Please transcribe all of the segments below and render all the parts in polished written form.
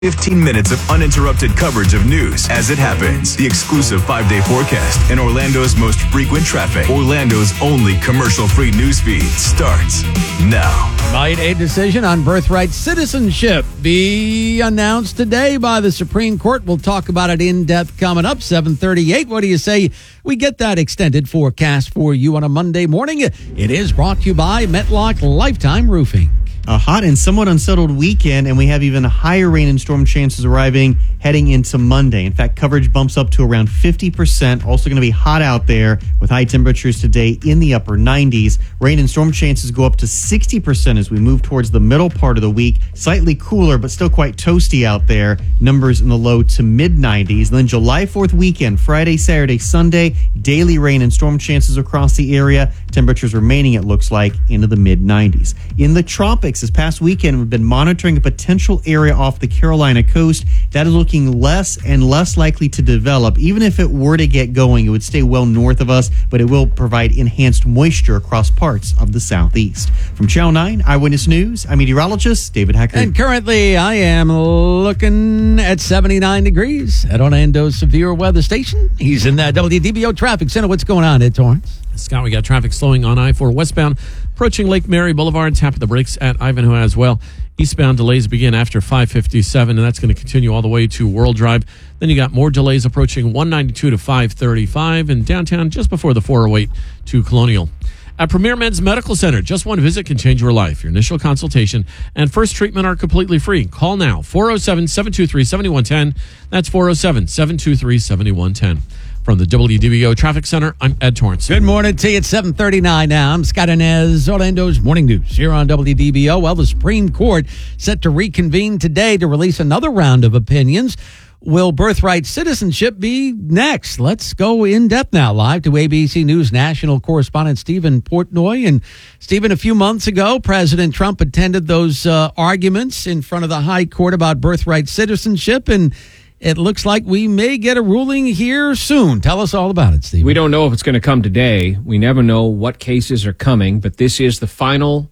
15 minutes of uninterrupted coverage of news as it happens. The exclusive 5-day forecast and Orlando's most frequent traffic. Orlando's only commercial-free news feed starts now. Might a decision on birthright citizenship be announced today by the Supreme Court? We'll talk about it in depth coming up, 7:38. What do you say we get that extended forecast for you on a Monday morning? It is brought to you by Metlock Lifetime Roofing. A hot and somewhat unsettled weekend, and we have even higher rain and storm chances arriving heading into Monday. In fact, coverage bumps up to around 50%. Also going to be hot out there with high temperatures today in the upper 90s. Rain and storm chances go up to 60% as we move towards the middle part of the week. Slightly cooler, but still quite toasty out there. Numbers in the low to mid 90s. And then July 4th weekend, Friday, Saturday, Sunday, daily rain and storm chances across the area. Temperatures remaining, it looks like, into the mid 90s. In the tropics, this past weekend, we've been monitoring a potential area off the Carolina coast that is looking less and less likely to develop. Even if it were to get going, it would stay well north of us, but it will provide enhanced moisture across parts of the southeast. From Channel 9 Eyewitness News, I'm meteorologist David Hacker. And currently, I am looking at 79 degrees at Orlando's severe weather station. He's in that WDBO traffic center. What's going on, Ed Torrance? Scott, we got traffic slowing on I-4 westbound, approaching Lake Mary Boulevard, tap of the brakes at Ivanhoe as well. Eastbound delays begin after 557, and that's going to continue all the way to World Drive. Then you got more delays approaching 192 to 535, and downtown just before the 408 to Colonial. At Premier Men's Medical Center, just one visit can change your life. Your initial consultation and first treatment are completely free. Call now, 407-723-7110. That's 407-723-7110. From the WDBO Traffic Center, I'm Ed Torrance. Good morning to you. It's 7:39 now. I'm Scott Inez, Orlando's Morning News here on WDBO. Well, the Supreme Court set to reconvene today to release another round of opinions. Will birthright citizenship be next? Let's go in depth now, live to ABC News national correspondent Stephen Portnoy. And Stephen, a few months ago, President Trump attended those arguments in front of the High Court about birthright citizenship, and it looks like we may get a ruling here soon. Tell us all about it, Steve. We don't know if it's going to come today. We never know what cases are coming, but these are the final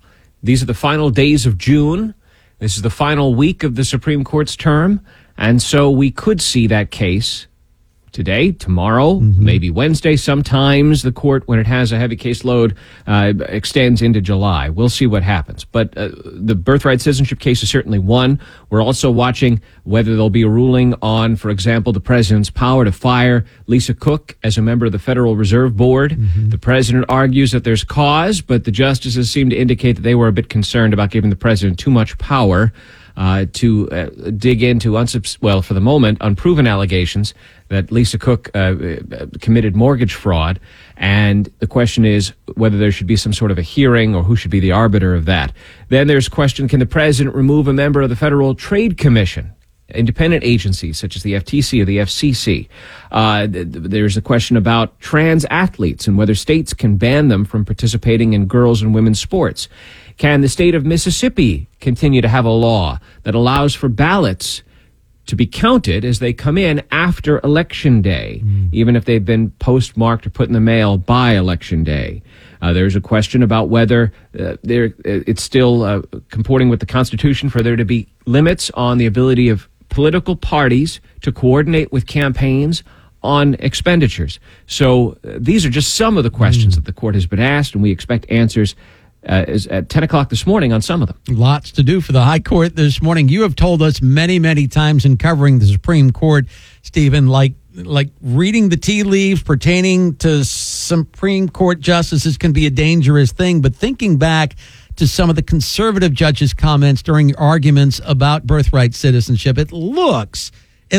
days of June. This is the final week of the Supreme Court's term, and so we could see that case today, tomorrow, maybe Wednesday. Sometimes the court, when it has a heavy caseload, extends into July. We'll see what happens. But the birthright citizenship case is certainly one. We're also watching whether there'll be a ruling on, for example, the president's power to fire Lisa Cook as a member of the Federal Reserve Board. The president argues that there's cause, but the justices seem to indicate that they were a bit concerned about giving the president too much power to dig into, for the moment, unproven allegations that Lisa Cook committed mortgage fraud. And the question is whether there should be some sort of a hearing or who should be the arbiter of that. Then there's a question, can the president remove a member of the Federal Trade Commission, independent agencies such as the FTC or the FCC? There's a question about trans athletes and whether states can ban them from participating in girls' and women's sports. Can the state of Mississippi continue to have a law that allows for ballots to be counted as they come in after Election Day, even if they've been postmarked or put in the mail by Election Day? There's a question about whether it's still comporting with the Constitution for there to be limits on the ability of political parties to coordinate with campaigns on expenditures. So these are just some of the questions that the court has been asked, and we expect answers is at 10 o'clock this morning on some of them. Lots to do for the High Court this morning. You have told us many, many times in covering the Supreme Court, Stephen, like reading the tea leaves pertaining to Supreme Court justices can be a dangerous thing. But thinking back to some of the conservative judges' comments during arguments about birthright citizenship, it looks,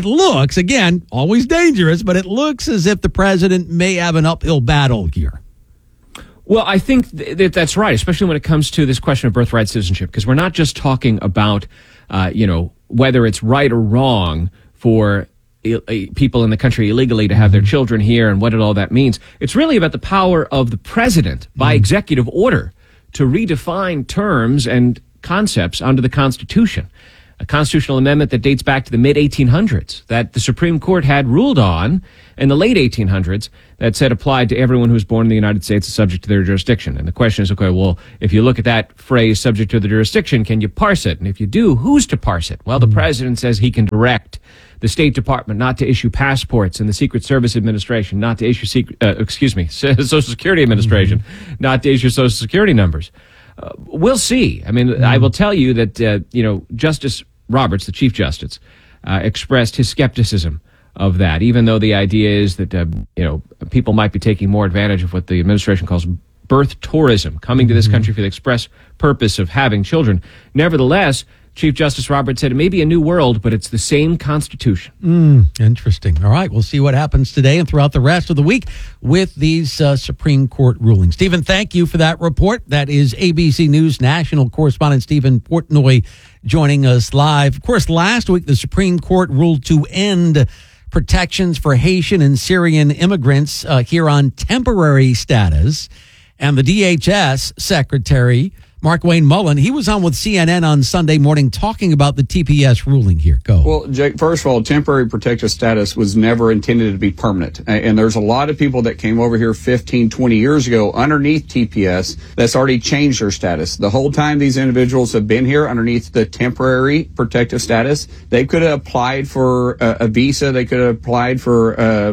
again, always dangerous, but it looks as if the president may have an uphill battle here. Well, I think that's right, especially when it comes to this question of birthright citizenship, because we're not just talking about, whether it's right or wrong for people in the country illegally to have their children here and what all that means. It's really about the power of the president by executive order to redefine terms and concepts under the Constitution. a constitutional amendment that dates back to the mid-1800s that the Supreme Court had ruled on in the late 1800s that said applied to everyone who was born in the United States is subject to their jurisdiction. And the question is, okay, well, if you look at that phrase, subject to the jurisdiction, can you parse it? And if you do, who's to parse it? Well, the president says he can direct the State Department not to issue passports and the Secret Service Administration not to issue Social Security Administration not to issue Social Security numbers. We'll see. I mean, I will tell you that, Justice Roberts, the Chief Justice, expressed his skepticism of that, even though the idea is that, people might be taking more advantage of what the administration calls birth tourism, coming to this country for the express purpose of having children. Nevertheless, Chief Justice Roberts said it may be a new world, but it's the same Constitution. Interesting. All right, we'll see what happens today and throughout the rest of the week with these Supreme Court rulings. Stephen, thank you for that report. That is ABC News national correspondent Stephen Portnoy joining us live. Of course, last week the Supreme Court ruled to end protections for Haitian and Syrian immigrants here on temporary status. And the DHS Secretary, Mark Wayne Mullen, he was on with CNN on Sunday morning talking about the TPS ruling here. Go. Well, Jake, first of all, temporary protective status was never intended to be permanent. And there's a lot of people that came over here 15, 20 years ago underneath TPS that's already changed their status. The whole time these individuals have been here underneath the temporary protective status, they could have applied for a visa. They could have applied for a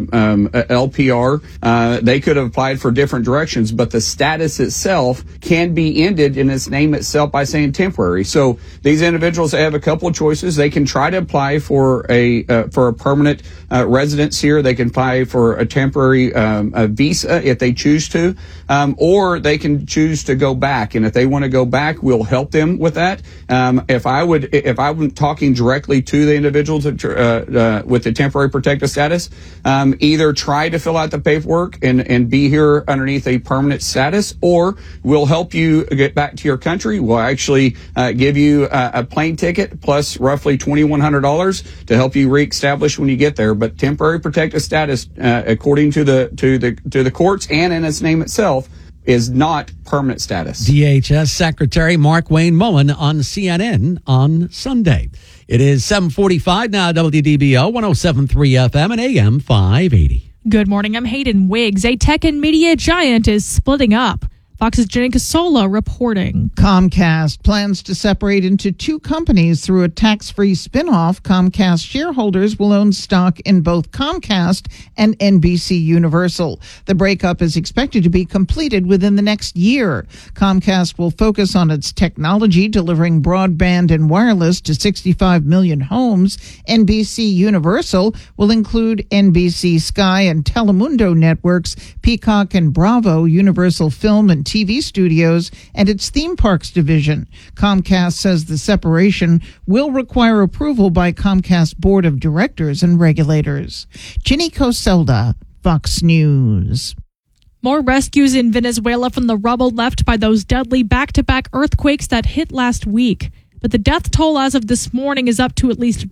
LPR. They could have applied for different directions, but the status itself can be ended in its name itself by saying temporary. So these individuals have a couple of choices. They can try to apply for a permanent residence here. They can apply for a temporary visa if they choose to, or they can choose to go back. And if they want to go back, we'll help them with that. If I'm talking directly to the individuals with the temporary protective status, either try to fill out the paperwork and be here underneath a permanent status, or we'll help you get back to your country. We'll actually give you a plane ticket plus roughly $2,100 to help you reestablish when you get there. But temporary protective status, according to the courts and in its name itself, is not permanent status. DHS Secretary Mark Wayne Mullen on CNN on Sunday. It is 7:45 now, WDBO 107.3 FM and AM 580. Good morning. I'm Hayden Wiggs. A tech and media giant is splitting up. Fox's Jenny Casola reporting. Comcast plans to separate into two companies through a tax-free spinoff. Comcast shareholders will own stock in both Comcast and NBC Universal. The breakup is expected to be completed within the next year. Comcast will focus on its technology, delivering broadband and wireless to 65 million homes. NBC Universal will include NBC Sky and Telemundo networks, Peacock and Bravo, Universal Film and TV studios, and its theme parks division. Comcast says the separation will require approval by Comcast Board of Directors and regulators. Ginny Coselda, Fox News. More rescues in Venezuela from the rubble left by those deadly back-to-back earthquakes that hit last week. But the death toll as of this morning is up to at least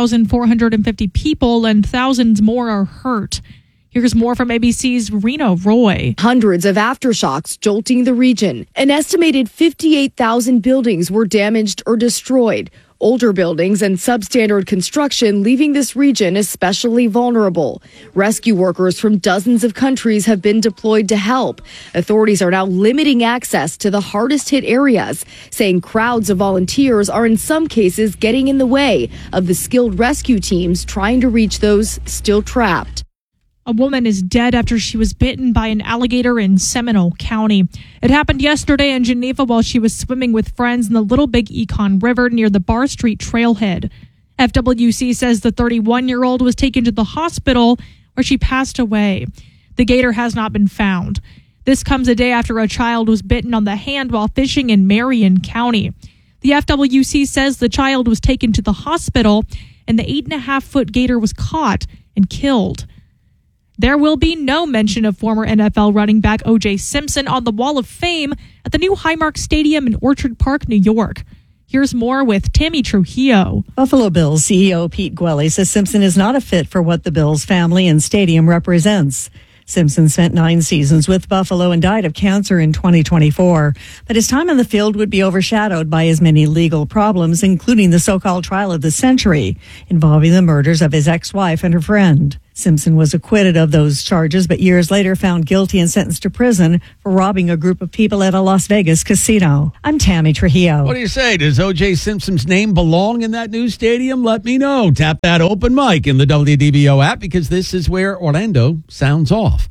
1,450 people, and thousands more are hurt. Here's more from ABC's Rena Roy. Hundreds of aftershocks jolting the region. An estimated 58,000 buildings were damaged or destroyed. Older buildings and substandard construction leaving this region especially vulnerable. Rescue workers from dozens of countries have been deployed to help. Authorities are now limiting access to the hardest hit areas, saying crowds of volunteers are in some cases getting in the way of the skilled rescue teams trying to reach those still trapped. A woman is dead after she was bitten by an alligator in Seminole County. It happened yesterday in Geneva while she was swimming with friends in the Little Big Econ River near the Bar Street trailhead. FWC says the 31-year-old was taken to the hospital where she passed away. The gator has not been found. This comes a day after a child was bitten on the hand while fishing in Marion County. The FWC says the child was taken to the hospital and the 8.5-foot gator was caught and killed. There will be no mention of former NFL running back O.J. Simpson on the Wall of Fame at the new Highmark Stadium in Orchard Park, New York. Here's more with Tammy Trujillo. Buffalo Bills CEO Pete Gwelly says Simpson is not a fit for what the Bills family and stadium represents. Simpson spent 9 seasons with Buffalo and died of cancer in 2024. But his time on the field would be overshadowed by his many legal problems, including the so-called trial of the century, involving the murders of his ex-wife and her friend. Simpson was acquitted of those charges, but years later found guilty and sentenced to prison for robbing a group of people at a Las Vegas casino. I'm Tammy Trujillo. What do you say? Does O.J. Simpson's name belong in that new stadium? Let me know. Tap that open mic in the WDBO app, because this is where Orlando sounds off.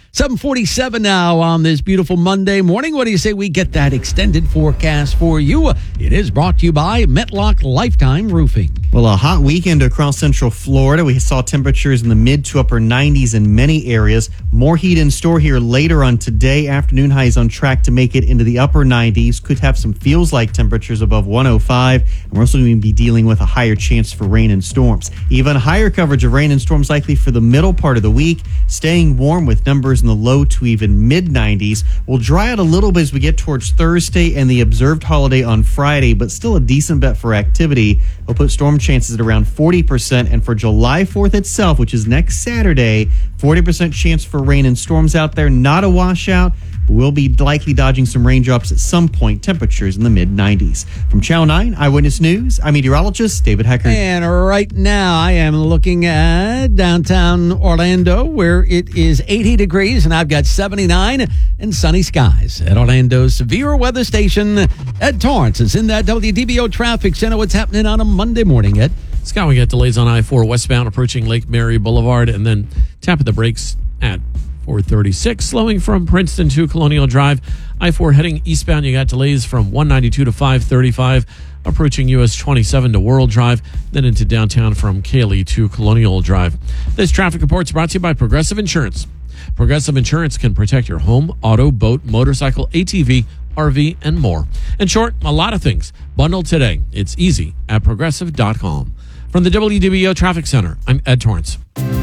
7:47 now on this beautiful Monday morning. What do you say we get that extended forecast for you? It is brought to you by Metlock Lifetime Roofing. Well, a hot weekend across Central Florida. We saw temperatures in the mid to upper 90s in many areas. More heat in store here later on today. Afternoon highs on track to make it into the upper 90s. Could have some feels-like temperatures above 105. And we're also going to be dealing with a higher chance for rain and storms. Even higher coverage of rain and storms likely for the middle part of the week. Staying warm with numbers in the low to even mid-90s. We'll dry out a little bit as we get towards Thursday and the observed holiday on Friday, but still a decent bet for activity. We'll put storm chances at around 40%, and for July 4th itself, which is next Saturday, 40% chance for rain and storms out there. Not a washout. We'll be likely dodging some raindrops at some point. Temperatures in the mid-90s. From Channel 9 Eyewitness News, I'm meteorologist David Hecker. And right now I am looking at downtown Orlando, where it is 80 degrees, and I've got 79 and sunny skies at Orlando's severe weather station. Ed Torrance is in that WDBO traffic center. What's happening on a Monday morning, Ed? Scott, we got delays on I-4 westbound approaching Lake Mary Boulevard, and then tapping the brakes at 436, slowing from Princeton to Colonial Drive. I-4 heading eastbound, you got delays from 192 to 535, approaching US 27 to World Drive, then into downtown from Cayley to Colonial Drive. This traffic report is brought to you by Progressive Insurance. Progressive Insurance can protect your home, auto, boat, motorcycle, ATV, RV, and more. In short, a lot of things. Bundle today. It's easy at Progressive.com. From the WDBO Traffic Center, I'm Ed Torrance.